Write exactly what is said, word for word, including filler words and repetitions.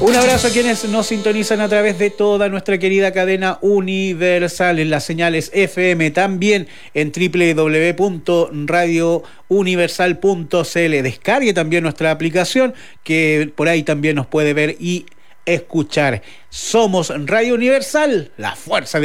Un abrazo a quienes nos sintonizan a través de toda nuestra querida cadena Universal, en las señales F M, también en doble u doble u doble u punto radio universal punto c l. Descargue también nuestra aplicación, que por ahí también nos puede ver y escuchar. Somos Radio Universal, la fuerza de